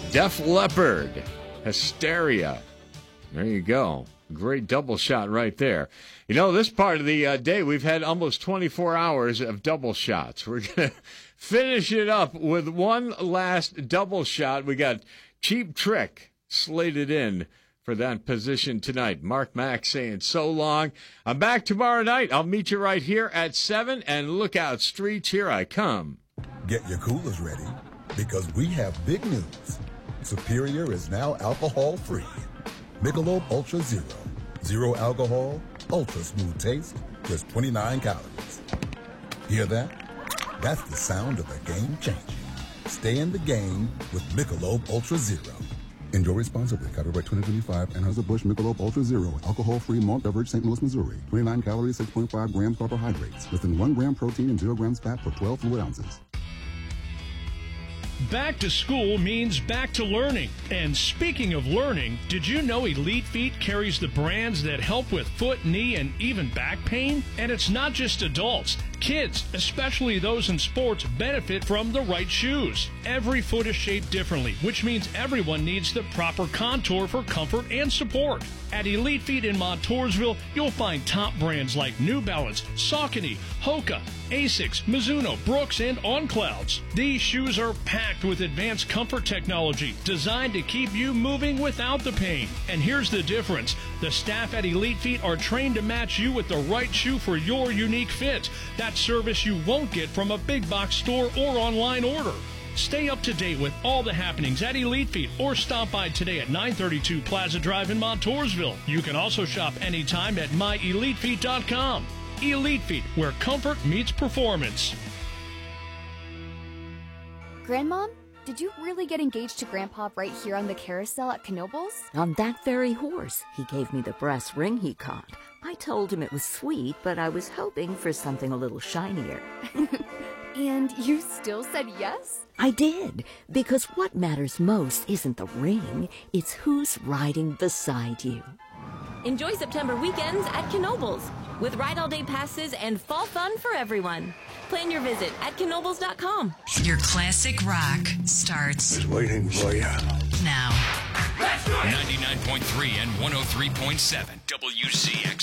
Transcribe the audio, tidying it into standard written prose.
Def Leppard, Hysteria. There you go. Great double shot right there. You know, this part of the day, we've had almost 24 hours of double shots. We're going to finish it up with one last double shot. We got Cheap Trick slated in for that position tonight. Mark Mack saying so long. I'm back tomorrow night. I'll meet you right here at 7, and look out, streets, here I come. Get your coolers ready, because we have big news. Superior is now alcohol-free. Michelob Ultra Zero. Zero alcohol, ultra smooth taste, just 29 calories. Hear that? That's the sound of a game changer. Stay in the game with Michelob Ultra Zero. Enjoy responsibly. Copyright 2025. Anheuser-Busch Michelob Ultra Zero. Alcohol-free malt beverage, St. Louis, Missouri. 29 calories, 6.5 grams carbohydrates. Less than 1 gram protein and 0 grams fat per 12 fluid ounces. Back to school means back to learning. And speaking of learning, did you know Elite Feet carries the brands that help with foot, knee, and even back pain? And it's not just adults. Kids, especially those in sports, benefit from the right shoes. Every foot is shaped differently, which means everyone needs the proper contour for comfort and support. At Elite Feet in Montoursville, you'll find top brands like New Balance, Saucony, Hoka, Asics, Mizuno, Brooks, and On Clouds. These shoes are packed with advanced comfort technology designed to keep you moving without the pain. And here's the difference. The staff at Elite Feet are trained to match you with the right shoe for your unique fit. That service you won't get from a big box store or online order. Stay up to date with all the happenings at Elite Feet or stop by today at 932 Plaza Drive in Montoursville. You can also shop anytime at myelitefeet.com. Elite Feet, where comfort meets performance. Grandmom, did you really get engaged to Grandpa right here on the carousel at Knoebels? On that very horse. He gave me the brass ring he caught. I told him it was sweet, but I was hoping for something a little shinier. And you still said yes? I did, because what matters most isn't the ring, it's who's riding beside you. Enjoy September weekends at Knoebels with Ride All Day passes and fall fun for everyone. Plan your visit at Knoebels.com. Your classic rock starts. Just waiting for you. Now. 99.3 and 103.7 WCX.